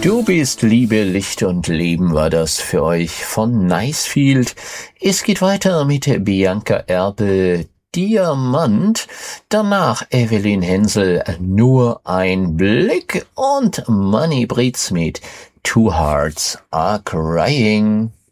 Du bist Liebe, Licht und Leben war das für euch von Nicefield. Es geht weiter mit Bianca Erbe, Diamant, danach Evelyn Hensel, Nur ein Blick und Money Brits mit Two Hearts Are Crying.